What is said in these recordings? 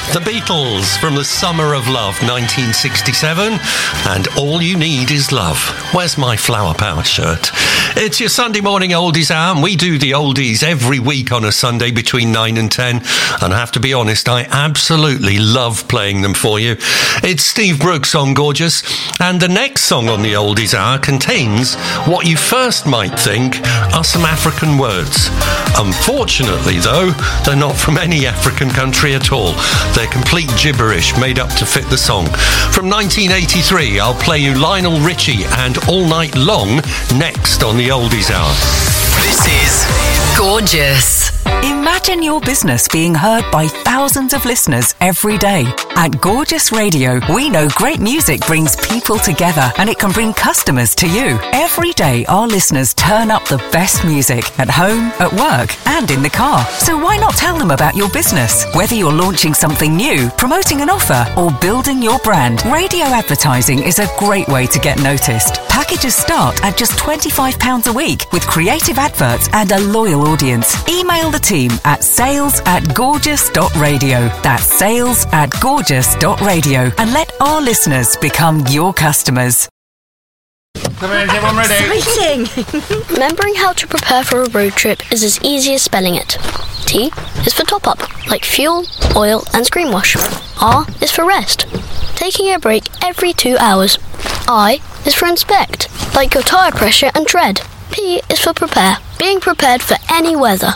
The Beatles from the Summer of Love, 1967, and All You Need Is Love. Where's my Flower Power shirt? It's your Sunday morning oldies hour, and we do the oldies every week on a Sunday between 9 and 10, and I have to be honest, I absolutely love playing them for you. It's Steve Brooks on Gorgeous, and the next song on the oldies hour contains what you first might think are some African words. Unfortunately, though, they're not from any African country at all. They're complete gibberish made up to fit the song. From 1983, I'll play you Lionel Richie and All Night Long next on the Oldies Hour. This is Gorgeous. Imagine your business being heard by thousands of listeners every day. At Gorgeous Radio, we know great music brings people together and it can bring customers to you. Every day, our listeners turn up the best music at home, at work, and in the car. So why not tell them about your business? Whether you're launching something new, promoting an offer, or building your brand, radio advertising is a great way to get noticed. Packages start at just £25 a week with creative adverts and a loyal audience. Email the team at sales@gorgeous.radio. That's sales@gorgeous.radio, and let our listeners become your customers. Come in, everyone ready? Exciting! Remembering how to prepare for a road trip is as easy as spelling it. T is for top up, like fuel, oil and screen wash. R is for rest, taking a break every 2 hours. I is for inspect, like your tyre pressure and tread. P is for prepare, being prepared for any weather.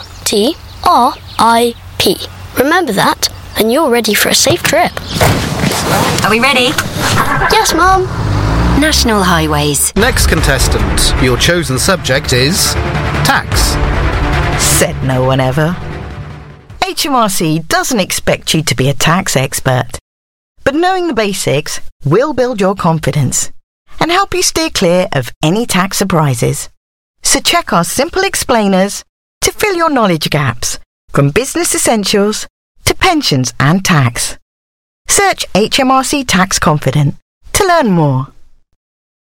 T-R-I-P. Remember that, and you're ready for a safe trip. Are we ready? Yes, Mum. National Highways. Next contestant, your chosen subject is tax. Said no one ever. HMRC doesn't expect you to be a tax expert, but knowing the basics will build your confidence and help you steer clear of any tax surprises. So check our simple explainers to fill your knowledge gaps, from business essentials to pensions and tax. Search HMRC Tax Confident to learn more.